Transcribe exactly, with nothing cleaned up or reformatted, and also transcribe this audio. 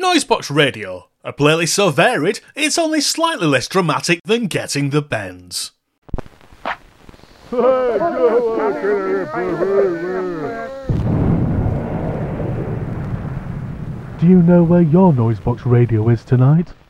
Noisebox Radio, a playlist so varied it's only slightly less dramatic than getting the bends. Do you know where your Noisebox Radio is tonight?